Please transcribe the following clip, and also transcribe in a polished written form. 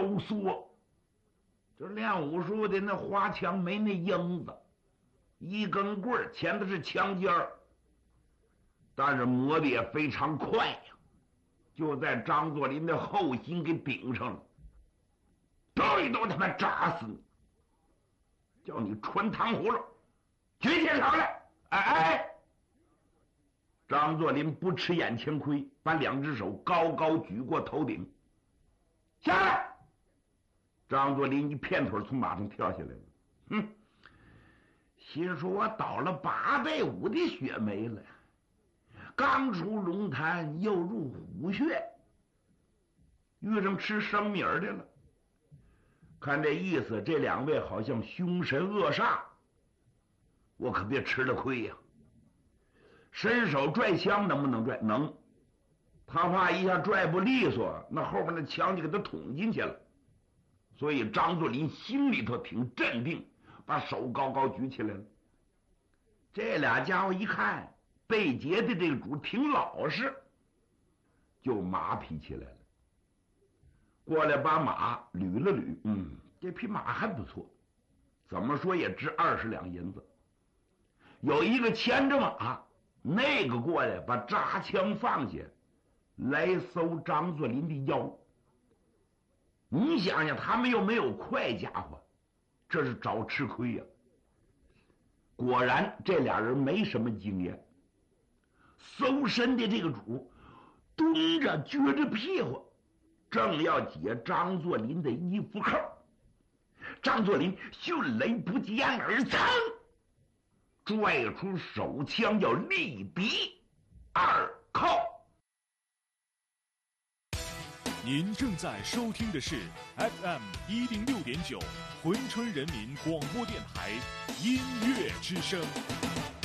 收缩，就练武术的那花枪没那缨子，一根棍钳的是枪尖儿，但是磨的也非常快呀，就在张作霖的后心给顶上了，刀一刀他妈扎死你，叫你穿糖葫芦，举起手来！哎！张作霖不吃眼前亏，把两只手高高举过头顶，下来！张作霖一片腿从马上跳下来了，心说我倒了8/5的血没了，刚出龙潭又入虎穴，遇上吃生米儿的了。看这意思，这两位好像凶神恶煞，我可别吃了亏呀。伸手拽枪能不能拽？能。他怕一下拽不利索，那后边的枪就给他捅进去了。所以张作霖心里头挺镇定，把手高高举起来了。这俩家伙一看被劫的这个主挺老实，就马匹起来了，过来把马捋了捋，这匹马还不错，怎么说也值20两银子。有一个牵着马，那个过来把扎枪放下，来搜张作霖的腰。你想想，他们又没有快家伙，这是找吃亏呀。果然这俩人没什么经验，搜身的这个主蹲着撅着屁股，正要解张作霖的衣服扣，张作霖迅雷不及掩耳，噌拽出手枪要力敌2扣。 您正在收听的是 FM 106.9浑春人民广播电台音乐之声。